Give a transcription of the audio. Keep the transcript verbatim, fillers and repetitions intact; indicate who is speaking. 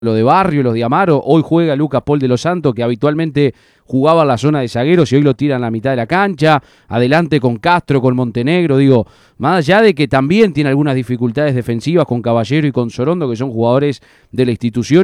Speaker 1: lo de Barrio, los de Amaro, hoy juega Lucas Paul de los Santos, que habitualmente jugaba en la zona de zagueros y hoy lo tira en la mitad de la cancha, adelante con Castro, con Montenegro, digo, más allá de que también tiene algunas dificultades defensivas con Caballero y con Sorondo, que son jugadores de la institución,